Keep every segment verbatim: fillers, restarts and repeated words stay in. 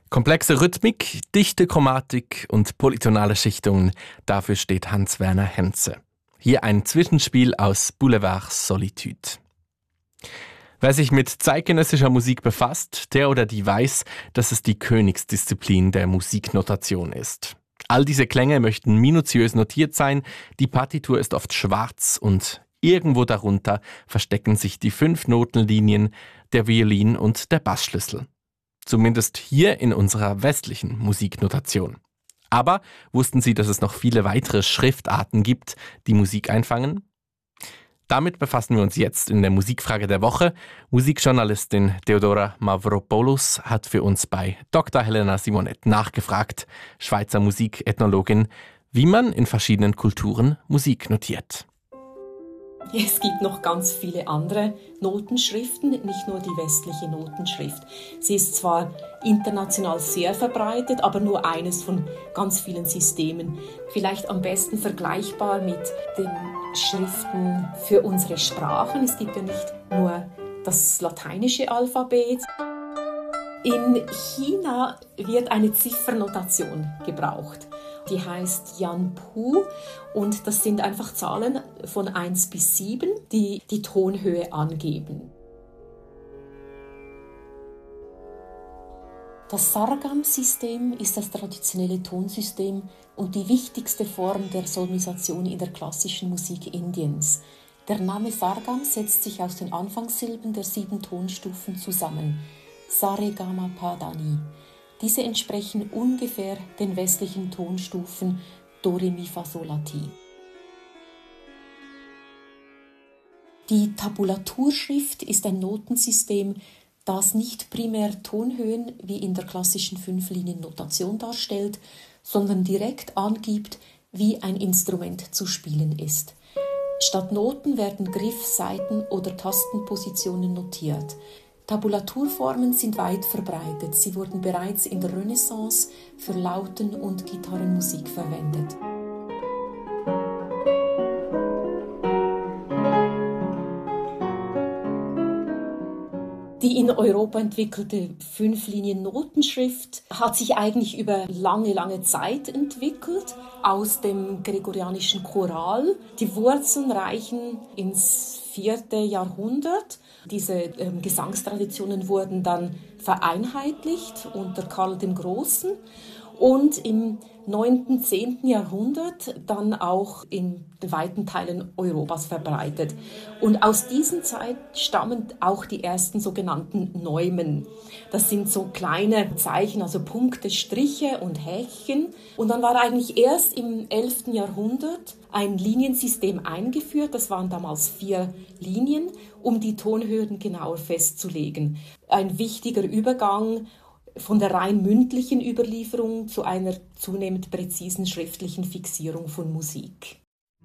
Komplexe Rhythmik, dichte Chromatik und polytonale Schichtungen, dafür steht Hans-Werner Henze. Hier ein Zwischenspiel aus Boulevard Solitude. Wer sich mit zeitgenössischer Musik befasst, der oder die weiß, dass es die Königsdisziplin der Musiknotation ist. All diese Klänge möchten minutiös notiert sein, die Partitur ist oft schwarz und irgendwo darunter verstecken sich die fünf Notenlinien der Violin- und der Bassschlüssel. Zumindest hier in unserer westlichen Musiknotation. Aber wussten Sie, dass es noch viele weitere Schriftarten gibt, die Musik einfangen? Damit befassen wir uns jetzt in der Musikfrage der Woche. Musikjournalistin Theodora Mavropoulos hat für uns bei Doktor Helena Simonet nachgefragt, Schweizer Musikethnologin, wie man in verschiedenen Kulturen Musik notiert. Es gibt noch ganz viele andere Notenschriften, nicht nur die westliche Notenschrift. Sie ist zwar international sehr verbreitet, aber nur eines von ganz vielen Systemen. Vielleicht am besten vergleichbar mit den Schriften für unsere Sprachen. Es gibt ja nicht nur das lateinische Alphabet. In China wird eine Ziffernotation gebraucht. Die heißt Yanpu und das sind einfach Zahlen von eins bis sieben, die die Tonhöhe angeben. Das Sargam-System ist das traditionelle Tonsystem und die wichtigste Form der Solmisation in der klassischen Musik Indiens. Der Name Sargam setzt sich aus den Anfangssilben der sieben Tonstufen zusammen. Saregama Padani. Diese entsprechen ungefähr den westlichen Tonstufen Do, Re, Mi, Fa, Sol, La, Ti. Die Tabulaturschrift ist ein Notensystem, das nicht primär Tonhöhen wie in der klassischen Fünflinien-Notation darstellt, sondern direkt angibt, wie ein Instrument zu spielen ist. Statt Noten werden Griff-, Saiten- oder Tastenpositionen notiert. Tabulaturformen sind weit verbreitet. Sie wurden bereits in der Renaissance für Lauten- und Gitarrenmusik verwendet. Die in Europa entwickelte Fünflinien-Notenschrift hat sich eigentlich über lange, lange Zeit entwickelt aus dem gregorianischen Choral. Die Wurzeln reichen ins vierte Jahrhundert. Diese ähm, Gesangstraditionen wurden dann vereinheitlicht unter Karl dem Großen und im neunten, zehnten Jahrhundert dann auch in weiten Teilen Europas verbreitet. Und aus diesen Zeit stammen auch die ersten sogenannten Neumen. Das sind so kleine Zeichen, also Punkte, Striche und Häkchen. Und dann war eigentlich erst im elften Jahrhundert ein Liniensystem eingeführt. Das waren damals vier Linien, um die Tonhöhen genauer festzulegen. Ein wichtiger Übergang von der rein mündlichen Überlieferung zu einer zunehmend präzisen schriftlichen Fixierung von Musik.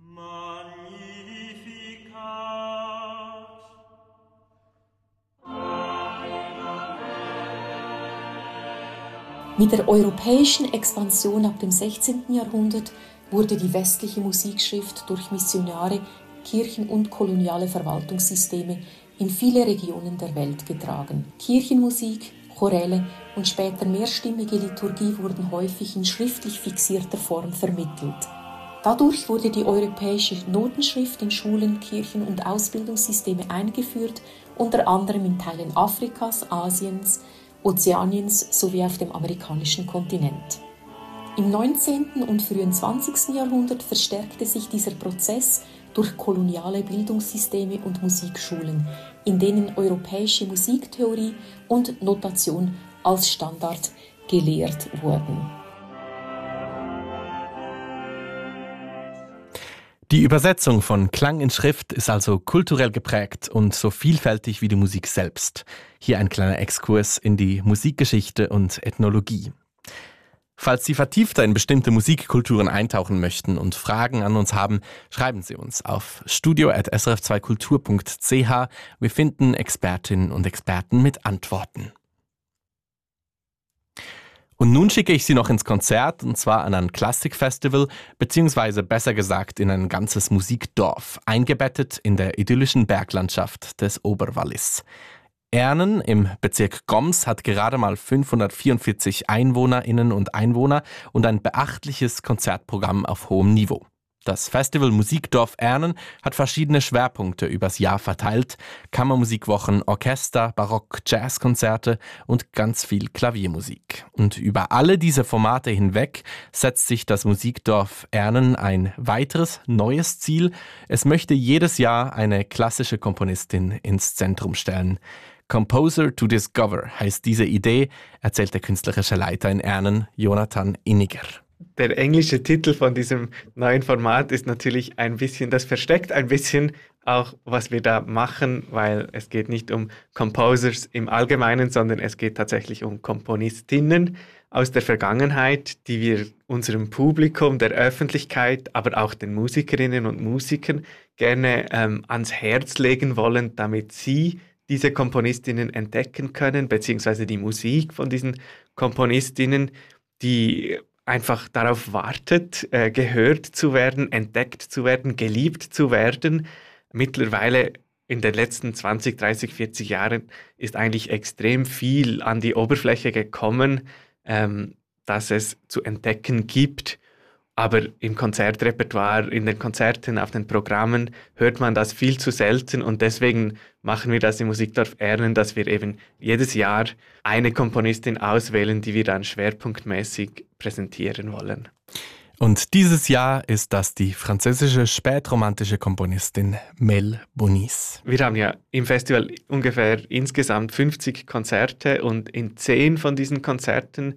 Mit der europäischen Expansion ab dem sechzehnten Jahrhundert wurde die westliche Musikschrift durch Missionare, Kirchen und koloniale Verwaltungssysteme in viele Regionen der Welt getragen. Kirchenmusik, Choräle und später mehrstimmige Liturgie wurden häufig in schriftlich fixierter Form vermittelt. Dadurch wurde die europäische Notenschrift in Schulen, Kirchen und Ausbildungssysteme eingeführt, unter anderem in Teilen Afrikas, Asiens, Ozeaniens sowie auf dem amerikanischen Kontinent. Im neunzehnten und frühen zwanzigsten Jahrhundert verstärkte sich dieser Prozess durch koloniale Bildungssysteme und Musikschulen, in denen europäische Musiktheorie und Notation als Standard gelehrt wurden. Die Übersetzung von Klang in Schrift ist also kulturell geprägt und so vielfältig wie die Musik selbst. Hier ein kleiner Exkurs in die Musikgeschichte und Ethnologie. Falls Sie vertiefter in bestimmte Musikkulturen eintauchen möchten und Fragen an uns haben, schreiben Sie uns auf studio at s r f zwei kultur punkt c h. Wir finden Expertinnen und Experten mit Antworten. Und nun schicke ich Sie noch ins Konzert, und zwar an ein Klassikfestival, beziehungsweise besser gesagt in ein ganzes Musikdorf, eingebettet in der idyllischen Berglandschaft des Oberwallis. Ernen im Bezirk Goms hat gerade mal fünfhundertvierundvierzig EinwohnerInnen und Einwohner und ein beachtliches Konzertprogramm auf hohem Niveau. Das Festival Musikdorf Ernen hat verschiedene Schwerpunkte übers Jahr verteilt: Kammermusikwochen, Orchester, Barock, Jazzkonzerte und ganz viel Klaviermusik. Und über alle diese Formate hinweg setzt sich das Musikdorf Ernen ein weiteres, neues Ziel. Es möchte jedes Jahr eine klassische Komponistin ins Zentrum stellen. Composer to Discover heißt diese Idee, erzählt der künstlerische Leiter in Ernen, Jonathan Inniger. Der englische Titel von diesem neuen Format ist natürlich ein bisschen, das versteckt ein bisschen auch, was wir da machen, weil es geht nicht um Composers im Allgemeinen, sondern es geht tatsächlich um Komponistinnen aus der Vergangenheit, die wir unserem Publikum, der Öffentlichkeit, aber auch den Musikerinnen und Musikern gerne ähm, ans Herz legen wollen, damit sie diese Komponistinnen entdecken können, beziehungsweise die Musik von diesen Komponistinnen, die einfach darauf wartet, äh, gehört zu werden, entdeckt zu werden, geliebt zu werden. Mittlerweile in den letzten zwanzig, dreißig, vierzig Jahren ist eigentlich extrem viel an die Oberfläche gekommen, ähm, dass es zu entdecken gibt. Aber im Konzertrepertoire, in den Konzerten, auf den Programmen hört man das viel zu selten und deswegen machen wir das im Musikdorf Ernen, dass wir eben jedes Jahr eine Komponistin auswählen, die wir dann schwerpunktmäßig präsentieren wollen. Und dieses Jahr ist das die französische spätromantische Komponistin Mel Bonis. Wir haben ja im Festival ungefähr insgesamt fünfzig Konzerte und in zehn von diesen Konzerten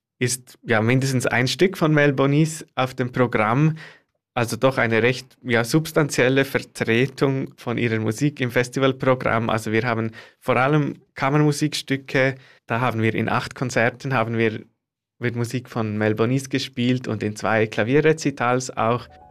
ist ja mindestens ein Stück von Mel Bonis auf dem Programm, also doch eine recht ja, substanzielle Vertretung von ihrer Musik im Festivalprogramm. Also wir haben vor allem Kammermusikstücke, da haben wir in acht Konzerten haben wir, wird Musik von Mel Bonis gespielt und in zwei Klavierrezitals auch.